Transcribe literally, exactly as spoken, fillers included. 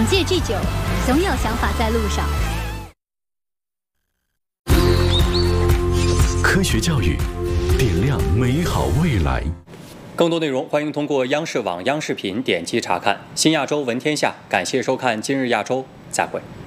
两届聚酒，总有想法在路上。 科学教育，点亮美好未来。 更多内容欢迎通过央视网、央视频点击查看。新亚洲闻天下，感谢收看今日亚洲，再会。